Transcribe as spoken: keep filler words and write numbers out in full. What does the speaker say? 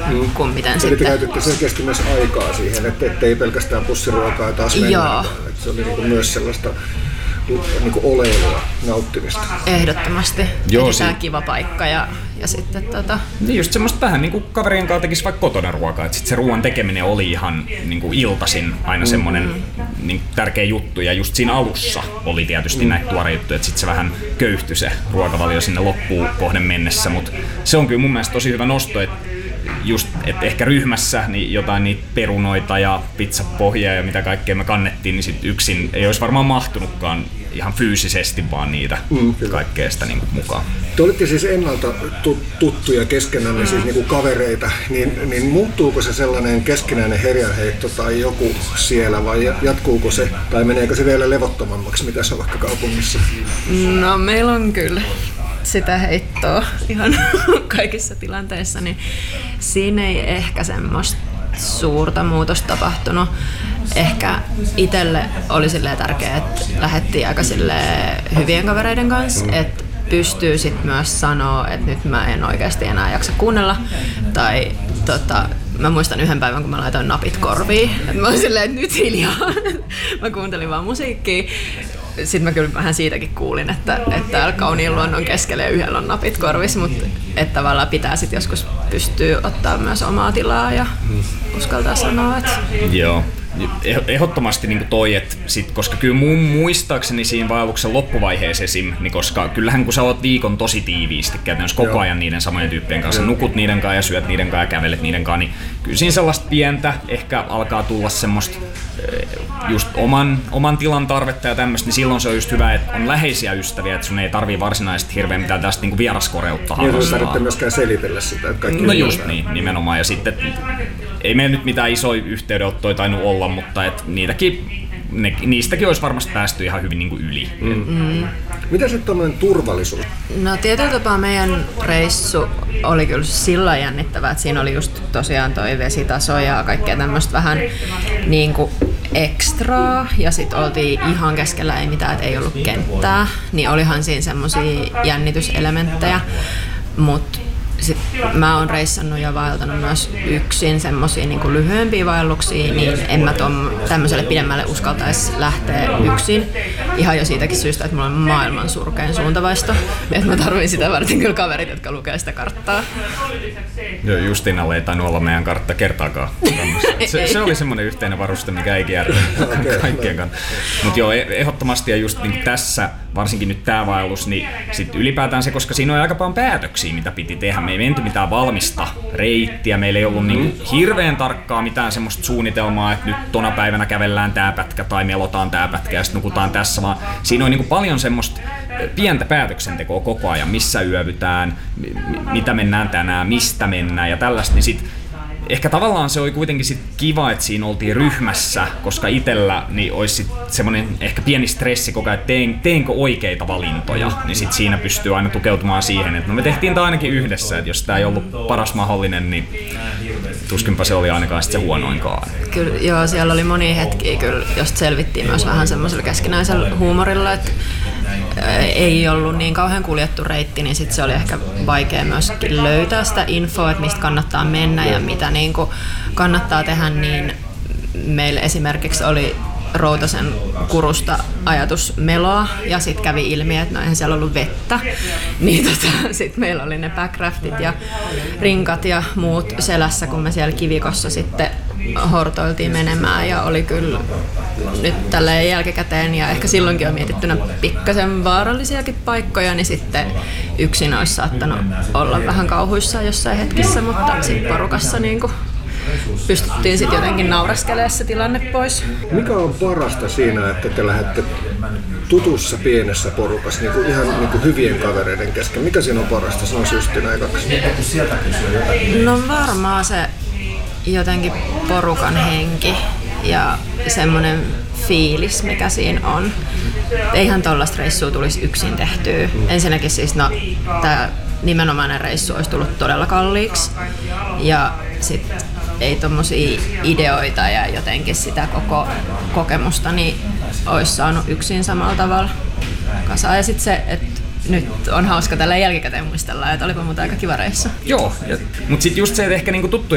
mm. kuin miten Eli sitten... Eli te käytitte selkeästi myös aikaa siihen, että ettei pelkästään pussiruokaa taas mennä, että se oli niin kuin myös sellaista niin kuin oleilua, nauttimista. Ehdottomasti. Joo, tämä si- kiva paikka ja, ja sitten tota... Niin just semmoista vähän niin kuin kaverien kanssa tekisi vaikka kotona ruokaa, että sit se ruoan tekeminen oli ihan niin kuin iltaisin aina mm. semmoinen niin tärkeä juttu, ja just siinä alussa oli tietysti mm. näitä tuoreita juttuja, että sit se vähän köyhtyi se ruokavalio sinne loppuun kohden mennessä, mutta se on kyllä mun mielestä tosi hyvä nosto, että just, että ehkä ryhmässä niin jotain niitä perunoita ja pizzapohjia ja mitä kaikkea me kannettiin, niin sit yksin ei olisi varmaan mahtunutkaan ihan fyysisesti vaan niitä mm, kaikkea sitä niin kuin mukaan. Te olitte siis ennalta tuttuja keskenään, mm. siis niin kuin kavereita, niin, niin muuttuuko se sellainen keskinäinen herjanheitto tai joku siellä, vai jatkuuko se, tai meneekö se vielä levottomammaksi, mitä se on vaikka kaupungissa? No meillä on kyllä sitä heittoa ihan kaikissa tilanteissa, niin siinä ei ehkä semmoista suurta muutosta tapahtunut. Ehkä itselle oli silleen tärkeää, että lähdettiin aika silleen hyvien kavereiden kanssa, mm. että pystyy sit myös sanoa, että nyt mä en oikeasti enää jaksa kuunnella. Tai tota, mä muistan yhden päivän, kun mä laitoin napit korviin. Et mä olin silleen, että nyt hiljaa. Mä kuuntelin vaan musiikkia. Sitten mä kyllä vähän siitäkin kuulin, että, että täällä kauniin luonnon keskellä ja yhdellä on napit korvissa, mutta että tavallaan pitää sitten joskus pystyä ottaa myös omaa tilaa ja uskaltaa sanoa, että... Joo. Ehdottomasti niin toi, että sit, koska kyllä mun muistaakseni siinä vaelluksen loppuvaiheessa esim, niin koska kyllähän kun sä oot viikon tosi tiiviisti käytännössä koko Joo. ajan niiden samojen tyyppien kanssa, nukut niiden kanssa ja syöt niiden kanssa ja kävelet niiden kanssa, niin kyllä siinä sellaista pientä ehkä alkaa tulla semmoista just oman, oman tilan tarvetta ja tämmöistä, niin silloin se on just hyvä, että on läheisiä ystäviä, että sun ei tarvii varsinaisesti hirveän mitään tästä niin vieraskoreutta harrastaa. Ei tarvitse myöskään selitellä sitä, että kaikki... No just niin, nimenomaan. Ja sitten ei meillä nyt mitään isoja yhteydenottoja tainnut olla, mutta et niitäkin, ne, niistäkin olisi varmasti päästy ihan hyvin niin kuin yli. Mm. Mm. Mitä sitten tämmöinen turvallisuus? No tietyllä tapaa meidän reissu oli kyllä sillä jännittävää, että siinä oli just tosiaan toi vesitaso ja kaikkea tämmöistä vähän niin kuin ekstraa, ja sitten oltiin ihan keskellä ei mitään, että ei ollut kenttää, niin olihan siinä semmosia jännityselementtejä, mutta sitten mä oon reissannut ja vaeltanut myös yksin semmosia niinku lyhyempiä vaelluksia, niin en mä tom, tämmöiselle pidemmälle uskaltaisi lähteä yksin. Ihan jo siitäkin syystä, että mulla on maailman surkein suuntavaisto. Että mä tarvitsen sitä varten kyllä kaverit, jotka lukee sitä karttaa. Joo, Justinalle ei tainnut olla meidän kartta kertaakaan. Se, se oli semmoinen yhteinen varuste, mikä ei kiertänyt kaikkien kanssa. Mutta joo, ehdottomasti ja just niin tässä, varsinkin nyt tää vaellus, niin sit ylipäätään se, koska siinä on aika paljon päätöksiä, mitä piti tehdä. Me ei menty mitään valmista reittiä, meillä ei ollut niin hirveän tarkkaa mitään semmoista suunnitelmaa, että nyt tona päivänä kävellään tää pätkä tai melotaan tää pätkä ja sitten nukutaan tässä, vaan siinä on niin paljon semmoista pientä päätöksentekoa koko ajan, missä yövytään, mitä mennään tänään, mistä mennään ja tällaista, niin sit ehkä tavallaan se oli kuitenkin sit kiva, että siinä oltiin ryhmässä, koska itsellä niin olisi sit semmoinen ehkä pieni stressi koko ajan, että teen, teenkö oikeita valintoja, niin sit siinä pystyy aina tukeutumaan siihen, että no me tehtiin tämä ainakin yhdessä, että jos tämä ei ollut paras mahdollinen, niin tuskinpa se oli ainakaan sit se huonoinkaan. Kyllä, joo, siellä oli monia hetkiä, kyllä, josta selvittiin myös vähän semmoisella keskinäisellä huumorilla, että ei ollut niin kauhean kuljettu reitti, niin sit se oli ehkä vaikea myöskin löytää sitä infoa, että mistä kannattaa mennä ja mitä niin kuin kannattaa tehdä, niin meillä esimerkiksi oli Routasen kurusta ajatus meloa ja sitten kävi ilmi, että no eihän siellä ollut vettä, niin tota, sitten meillä oli ne backraftit ja rinkat ja muut selässä, kun me siellä kivikossa sitten hortoiltiin menemään ja oli kyllä nyt tälleen jälkikäteen ja ehkä silloinkin on mietittynä pikkasen vaarallisiakin paikkoja, niin sitten yksin olisi saattanut olla vähän kauhuissaan jossain hetkissä, mutta sitten porukassa niin kuin pystyttiin sitten jotenkin nauraskelemaan se tilanne pois. Mikä on parasta siinä, että te lähdette tutussa pienessä porukassa, niin kuin ihan niin kuin hyvien kavereiden kesken? Mikä siinä on parasta? Se on Justina ekaksi. No varmaan se jotenkin porukan henki ja semmoinen fiilis, mikä siinä on. Eihän tollaista reissua tulisi yksin tehtyä. Mm. Ensinnäkin siis no, tämä nimenomainen reissu olisi tullut todella kalliiksi ja sitten ei tommosia ideoita ja jotenkin sitä koko kokemusta niin olisi saanut yksin samalla tavalla kasaan. Ja sitten se, että nyt on hauska tällä jälkikäteen muistella, että olipa muuta aika kiva reissu. Joo, mutta sitten just se, että ehkä niinku tuttuja